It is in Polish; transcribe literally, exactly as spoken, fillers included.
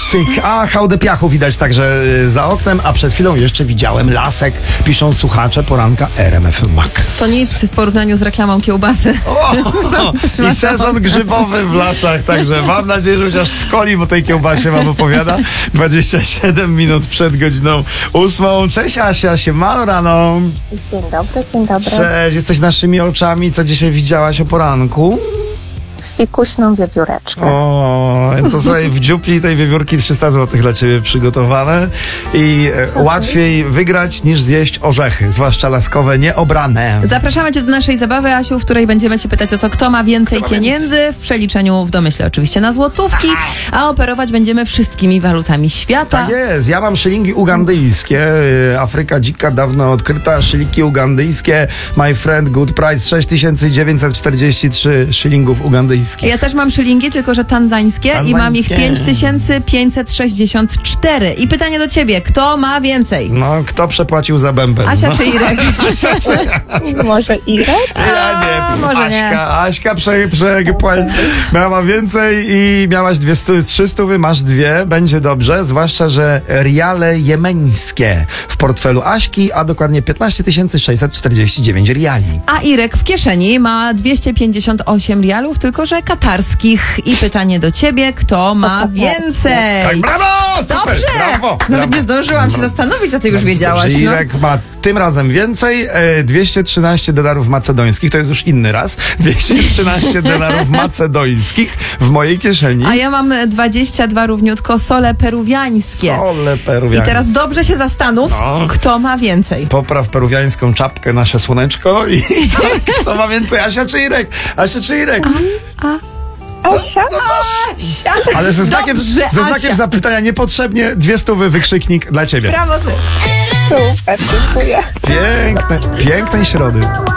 Syk. A hałdę piachu widać także za oknem, a przed chwilą jeszcze widziałem lasek, piszą słuchacze poranka R M F Max. To nic w porównaniu z reklamą kiełbasy. O, i sezon grzybowy w lasach, także mam nadzieję, że chociaż z coli o tej kiełbasie wam opowiada. dwadzieścia siedem minut przed godziną ósmą. Cześć Asia, siemano rano. Dzień dobry, dzień dobry. Cześć, jesteś naszymi oczami, co dzisiaj widziałaś o poranku? Fikuśną wiewióreczkę. O, to sobie w dziupli tej wiewiórki trzysta złotych dla ciebie przygotowane i e, łatwiej wygrać niż zjeść orzechy, zwłaszcza laskowe, nieobrane. Zapraszamy cię do naszej zabawy, Asiu, w której będziemy cię pytać o to, kto ma więcej Kto ma pieniędzy, w przeliczeniu w domyśle oczywiście na złotówki, a operować będziemy wszystkimi walutami świata. Tak jest, ja mam szylingi ugandyjskie, e, Afryka dzika dawno odkryta, szylingi ugandyjskie, my friend, good price, sześć tysięcy dziewięćset czterdzieści trzy szylingów ugandyjskich. Ja też mam szylingi, tylko że tanzańskie, i mam ich Tanzańskie. pięć tysięcy pięćset sześćdziesiąt cztery. I pytanie do ciebie, kto ma więcej? No, kto przepłacił za bęben? Asia no. czy Irek? Może Irek? Ja nie, A, może nie. Aśka, Aśka prze, prze, miała więcej i miałaś dwie stu, trzy stówy, masz dwie, będzie dobrze, zwłaszcza, że riale jemeńskie w portfelu Aśki, a dokładnie piętnaście tysięcy sześćset czterdzieści dziewięć riali. A Irek w kieszeni ma dwieście pięćdziesiąt osiem rialów, tylko że katarskich. I pytanie do ciebie, kto ma więcej? Tak, brawo! Super, Dobrze! brawo, Nawet brawo. nie zdążyłam się zastanowić, a ty już Bardzo wiedziałaś. dobrze. No. Irek ma tym razem więcej, e, dwieście trzynaście dolarów macedońskich, to jest już inny raz, dwieście trzynaście dolarów macedońskich w mojej kieszeni. A ja mam dwadzieścia dwa równiutko sole peruwiańskie. Ole I peruwiańskie. teraz dobrze się zastanów, No. kto ma więcej. Popraw peruwiańską czapkę, nasze słoneczko i kto ma więcej, Asia czy Irek? Asia czy Irek? Asia? Ale ze znakiem, Dobrze, ze znakiem Asia. zapytania niepotrzebnie dwie stówy wykrzyknik dla ciebie. Brawo ty. Super, dziękuję. Piękne, pięknej środy.